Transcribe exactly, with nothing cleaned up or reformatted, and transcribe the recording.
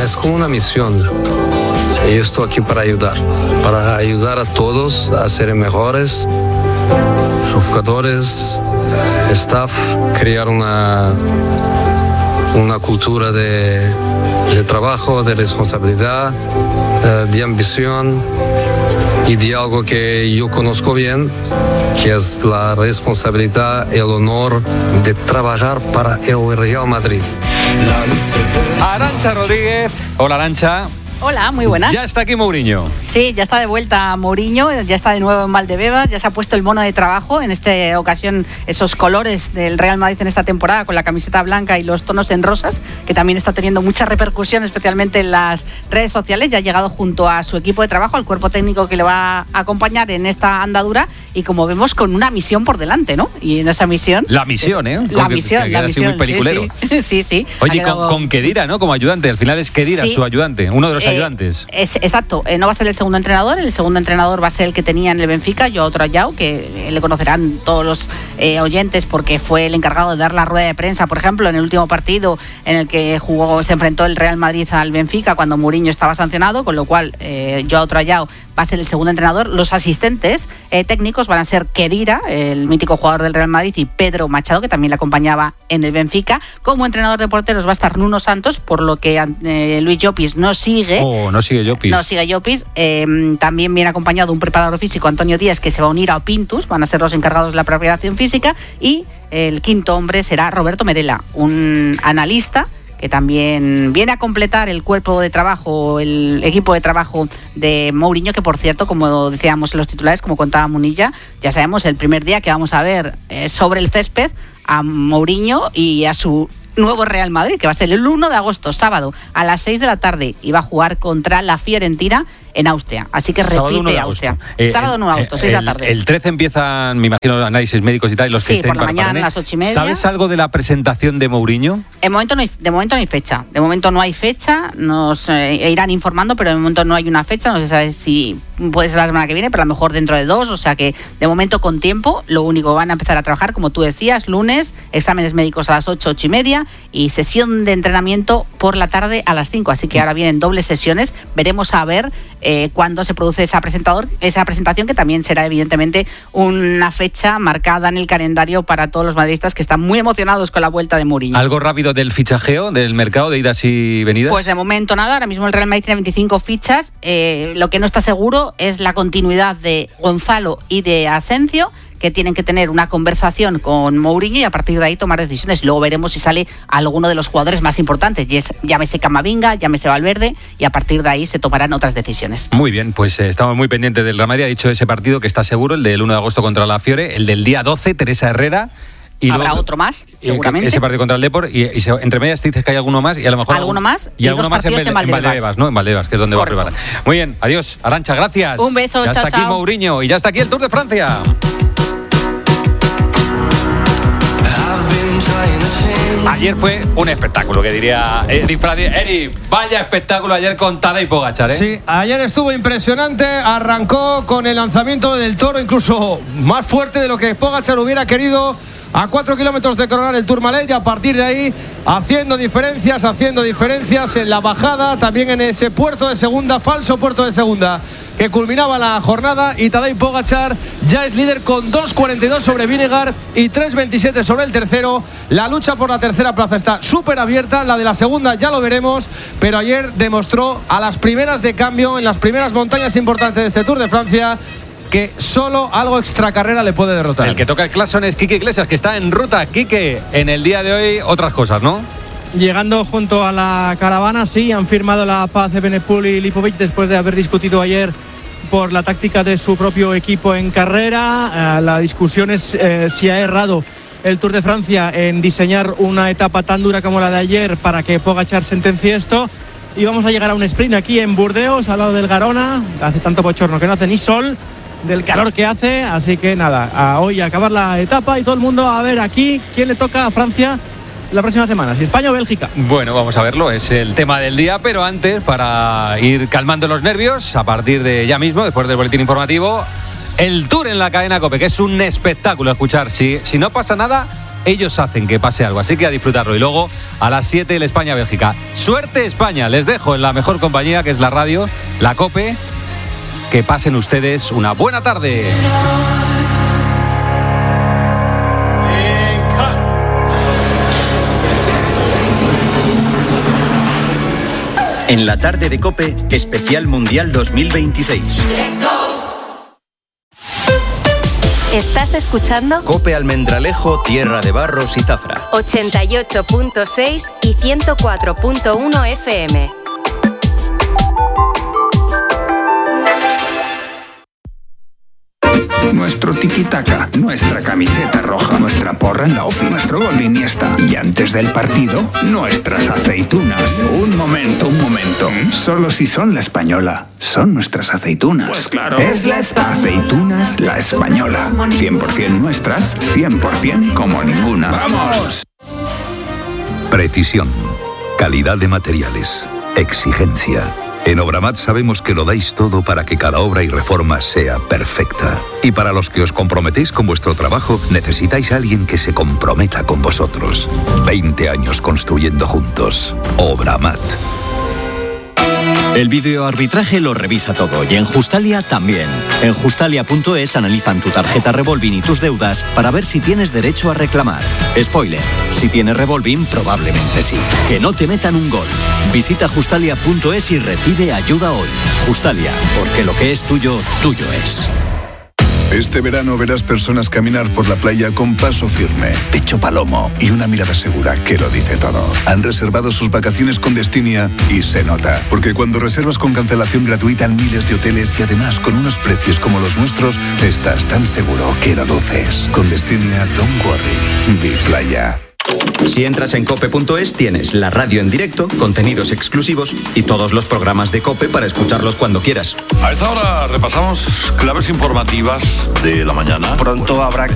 es como una misión. Yo estoy aquí para ayudar, para ayudar a todos a ser mejores, jugadores, staff, crear una, una cultura de, de trabajo, de responsabilidad, de ambición y de algo que yo conozco bien, que es la responsabilidad, el honor de trabajar para el Real Madrid. Arantxa Rodríguez. Hola, Arantxa. Hola, muy buenas. Ya está aquí Mourinho. Sí, ya está de vuelta Mourinho, ya está de nuevo en Valdebebas, ya se ha puesto el mono de trabajo, en esta ocasión esos colores del Real Madrid en esta temporada con la camiseta blanca y los tonos en rosas, que también está teniendo mucha repercusión, especialmente en las redes sociales. Ya ha llegado junto a su equipo de trabajo, al cuerpo técnico que le va a acompañar en esta andadura y, como vemos, con una misión por delante, ¿no? Y en esa misión... La misión, ¿eh? La con misión, que, que la misión, muy peliculero. Sí, sí. sí, sí. Oye, quedado... con, con Khedira, ¿no? Como ayudante, al final es Khedira, sí. su ayudante, uno de los Eh, ayudantes. Es, exacto, eh, no va a ser el segundo entrenador, el segundo entrenador va a ser el que tenía en el Benfica, Joao Trayao, que eh, le conocerán todos los eh, oyentes porque fue el encargado de dar la rueda de prensa, por ejemplo, en el último partido en el que jugó, se enfrentó el Real Madrid al Benfica cuando Mourinho estaba sancionado, con lo cual eh, Joao Trayao va a ser el segundo entrenador. Los asistentes eh, técnicos van a ser Khedira, el mítico jugador del Real Madrid, y Pedro Machado, que también le acompañaba en el Benfica. Como entrenador de porteros va a estar Nuno Santos, por lo que eh, Luis Llopis no sigue. Oh, no sigue Llopis. No sigue Llopis. Eh, también viene acompañado de un preparador físico, Antonio Díaz, que se va a unir a Opintus, van a ser los encargados de la preparación física, y el quinto hombre será Roberto Merela, un analista que también viene a completar el cuerpo de trabajo, el equipo de trabajo de Mourinho, que, por cierto, como decíamos en los titulares, como contaba Munilla, ya sabemos el primer día que vamos a ver eh, sobre el césped a Mourinho y a su nuevo Real Madrid, que va a ser el uno de agosto, sábado, a las seis de la tarde, y va a jugar contra la Fiorentina en Austria. Así que repite Austria. Eh, sábado uno de agosto, seis de la tarde. El trece empiezan, me imagino, análisis médicos y tal, y los que sí, estén por la para mañana, para a las ocho y media. ¿Sabes algo de la presentación de Mourinho? De momento no hay, de momento no hay fecha. De momento no hay fecha. Nos eh, irán informando, pero de momento no hay una fecha. No se sabe si puede ser la semana que viene, pero a lo mejor dentro de dos. O sea que de momento con tiempo. Lo único, van a empezar a trabajar, como tú decías, lunes, exámenes médicos a las ocho, ocho y media y sesión de entrenamiento por la tarde a las cinco. Así que ahora vienen dobles sesiones. Veremos a ver eh, cuándo se produce esa presentador, esa presentación, que también será evidentemente una fecha marcada en el calendario para todos los madridistas que están muy emocionados con la vuelta de Mourinho. ¿Algo rápido del fichajeo, del mercado de idas y venidas? Pues de momento nada. Ahora mismo el Real Madrid tiene veinticinco fichas. Eh, lo que no está seguro es la continuidad de Gonzalo y de Asensio, que tienen que tener una conversación con Mourinho y a partir de ahí tomar decisiones. Luego veremos si sale alguno de los jugadores más importantes, llámese Camavinga, llámese Valverde, y a partir de ahí se tomarán otras decisiones. Muy bien, pues eh, estamos muy pendientes del Real Madrid. Ha dicho ese partido que está seguro, el del uno de agosto contra la Fiore, el del día doce, Teresa Herrera. Y habrá luego, otro más, seguramente. Ese partido contra el Depor, y, y se, entre medias te dices que hay alguno más, y a lo mejor alguno más y, y alguno dos más en, partidos en, en Valdebebas, ¿no? En Valdebebas, que es donde Correcto. va a preparar. Muy bien, adiós, Arantxa, gracias. Un beso, ya chao, está aquí chao. Mourinho y ya está aquí el Tour de Francia. Ayer fue un espectáculo, que diría Eri Fradi. Eri, vaya espectáculo ayer con Tadej Pogačar, ¿eh? Sí, ayer estuvo impresionante, arrancó con el lanzamiento del toro, incluso más fuerte de lo que Pogačar hubiera querido, a cuatro kilómetros de coronar el Tourmalet, y a partir de ahí haciendo diferencias, haciendo diferencias en la bajada, también en ese puerto de segunda, falso puerto de segunda, que culminaba la jornada, y Tadej Pogačar ya es líder con dos cuarenta y dos sobre Vinegar y tres veintisiete sobre el tercero. La lucha por la tercera plaza está súper abierta, la de la segunda ya lo veremos, pero ayer demostró a las primeras de cambio, en las primeras montañas importantes de este Tour de Francia, que solo algo extracarrera le puede derrotar. El que toca el claxon es Quique Iglesias, que está en ruta. Quique, en el día de hoy otras cosas, ¿no? Llegando junto a la caravana, sí, han firmado la paz de Benepul y Lipovic después de haber discutido ayer por la táctica de su propio equipo en carrera. Eh, la discusión es eh, si ha errado el Tour de Francia en diseñar una etapa tan dura como la de ayer para que Pogačar sentencie esto. Y vamos a llegar a un sprint aquí en Burdeos, al lado del Garona. Hace tanto bochorno que no hace ni sol, del calor que hace, así que nada, a hoy a acabar la etapa y todo el mundo a ver aquí quién le toca a Francia la próxima semana, si España o Bélgica. Bueno, vamos a verlo, es el tema del día, pero antes, para ir calmando los nervios, a partir de ya mismo, después del boletín informativo, el Tour en la cadena COPE, que es un espectáculo escuchar. Si, si no pasa nada, ellos hacen que pase algo, así que a disfrutarlo. Y luego a las siete el España-Bélgica. suerte España. Les dejo en la mejor compañía, que es la radio, la COPE. Que pasen ustedes una buena tarde. En la tarde de COPE, especial Mundial dos mil veintiséis. ¿Estás escuchando? COPE Almendralejo, Tierra de Barros y Zafra. ochenta y ocho punto seis y ciento cuatro punto uno F M. Nuestro tiki-taka, nuestra camiseta roja, nuestra porra en la ofi, nuestro gol de Iniesta. Y antes del partido, nuestras aceitunas. Un momento, un momento. Solo si son la española, son nuestras aceitunas. Pues claro. Es la espa- Aceitunas La Española. cien por ciento nuestras, cien por ciento como ninguna. ¡Vamos! Precisión, calidad de materiales, exigencia. En Obramat sabemos que lo dais todo para que cada obra y reforma sea perfecta. Y para los que os comprometéis con vuestro trabajo, necesitáis a alguien que se comprometa con vosotros. veinte años construyendo juntos. Obramat. El videoarbitraje lo revisa todo y en Justalia también. En Justalia punto es analizan tu tarjeta Revolving y tus deudas para ver si tienes derecho a reclamar. Spoiler, si tienes Revolving probablemente sí. Que no te metan un gol. Visita Justalia punto es y recibe ayuda hoy. Justalia, porque lo que es tuyo, tuyo es. Este verano verás personas caminar por la playa con paso firme, pecho palomo y una mirada segura que lo dice todo. Han reservado sus vacaciones con Destinia y se nota. Porque cuando reservas con cancelación gratuita en miles de hoteles y además con unos precios como los nuestros, estás tan seguro que lo luces. Con Destinia, don't worry. Di playa. Si entras en cope punto es, tienes la radio en directo, contenidos exclusivos y todos los programas de COPE para escucharlos cuando quieras. A esta hora repasamos claves informativas de la mañana. Pronto habrá